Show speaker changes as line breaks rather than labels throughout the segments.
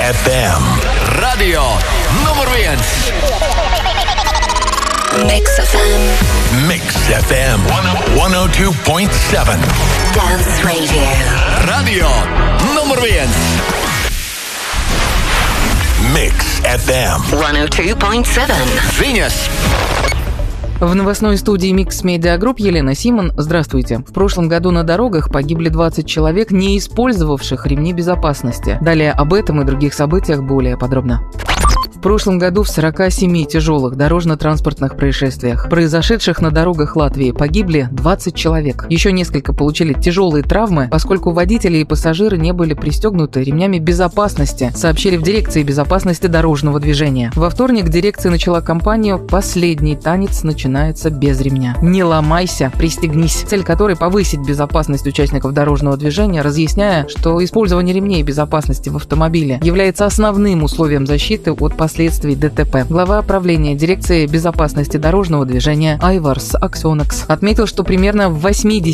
FM.
Radio nummer 1.
Mix FM.
Mix FM 102.7.
Dance Radio.
Radio nummer 1.
Mix FM
102.7.
Venus.
В новостной студии Mix Media Group Елена Симон. Здравствуйте. В прошлом году на дорогах погибли 20 человек, не использовавших ремни безопасности. Далее об этом и других событиях более подробно. В прошлом году в 47 тяжелых дорожно-транспортных происшествиях, произошедших на дорогах Латвии, погибли 20 человек. Еще несколько получили тяжелые травмы, поскольку водители и пассажиры не были пристегнуты ремнями безопасности, сообщили в дирекции безопасности дорожного движения. Во вторник дирекция начала кампанию «Последний танец начинается без ремня». Не ломайся, пристегнись, цель которой повысить безопасность участников дорожного движения, разъясняя, что использование ремней безопасности в автомобиле является основным условием защиты от последствий ДТП. Глава правления дирекции безопасности дорожного движения Айварс Аксенакс отметил, что примерно в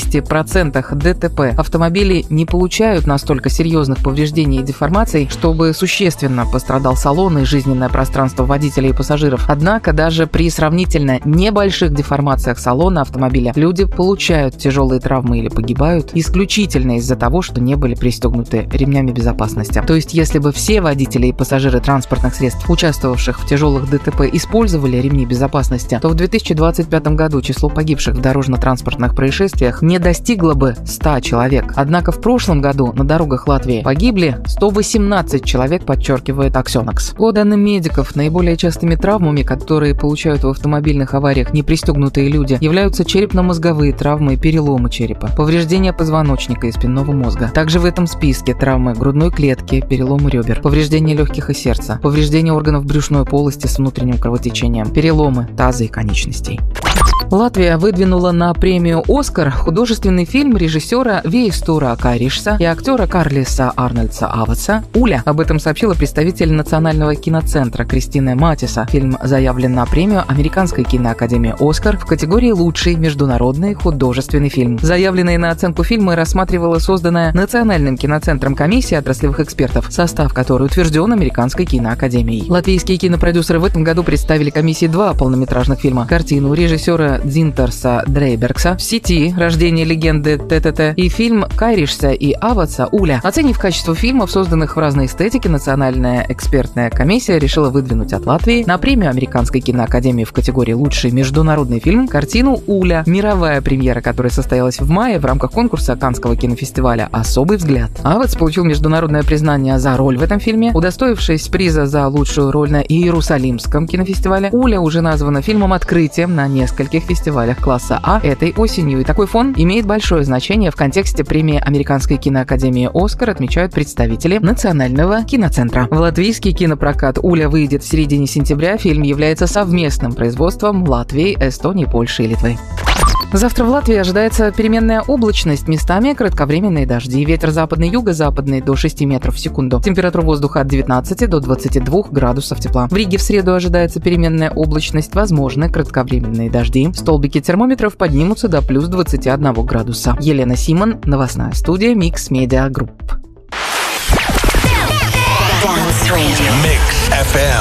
80% ДТП автомобили не получают настолько серьезных повреждений и деформаций, чтобы существенно пострадал салон и жизненное пространство водителей и пассажиров. Однако даже при сравнительно небольших деформациях салона автомобиля люди получают тяжелые травмы или погибают исключительно из-за того, что не были пристегнуты ремнями безопасности. То есть, если бы все водители и пассажиры транспортных средств, участвовавших в тяжелых ДТП, использовали ремни безопасности, то в 2025 году число погибших в дорожно-транспортных происшествиях не достигло бы 100 человек. Однако в прошлом году на дорогах Латвии погибли 118 человек, подчеркивает Аксенакс. По данным медиков, наиболее частыми травмами, которые получают в автомобильных авариях непристегнутые люди, являются черепно-мозговые травмы и переломы черепа, повреждения позвоночника и спинного мозга. Также в этом списке травмы грудной клетки, переломы ребер, повреждения легких и сердца, повреждения органов брюшной полости с внутренним кровотечением, переломы таза и конечностей. Латвия выдвинула на премию «Оскар» художественный фильм режиссера Вейстура Кайришса и актера Карлиса Арнольдса Аватса «Уля». Об этом сообщила представитель Национального киноцентра Кристина Матиса. Фильм заявлен на премию Американской киноакадемии «Оскар» в категории «Лучший международный художественный фильм». Заявленные на оценку фильмы рассматривала созданная Национальным киноцентром комиссия отраслевых экспертов, состав которой утвержден Американской киноакадемией. Латвийские кинопродюсеры в этом году представили комиссии 2 полнометражных фильма: картину режиссера Дзинтерса Дрейбергса «В сети. Рождение легенды ТТТ» и фильм Кайришса и Аватса «Уля». Оценив качество фильмов, созданных в разной эстетике, Национальная экспертная комиссия решила выдвинуть от Латвии на премию Американской киноакадемии в категории «Лучший международный фильм» картину «Уля», мировая премьера которой состоялась в мае в рамках конкурса Каннского кинофестиваля «Особый взгляд». Аватс получил международное признание за роль в этом фильме, удостоившись приза за лучшую роль на Иерусалимском кинофестивале. «Уля» уже названа фильмом-открытием на нескольких фестивалях класса А этой осенью, и такой фон имеет большое значение в контексте премии Американской киноакадемии «Оскар», отмечают представители Национального киноцентра. В латвийский кинопрокат «Уля» выйдет в середине сентября. Фильм является совместным производством Латвии, Эстонии, Польши и Литвы. Завтра в Латвии ожидается переменная облачность, местами кратковременные дожди. Ветер западный, юго-западный до 6 метров в секунду. Температура воздуха от 19 до 22 градусов тепла. В Риге в среду ожидается переменная облачность, возможны кратковременные дожди. Столбики термометров поднимутся до плюс 21 градуса. Елена Симон, новостная студия Mix Media Group.
Mix FM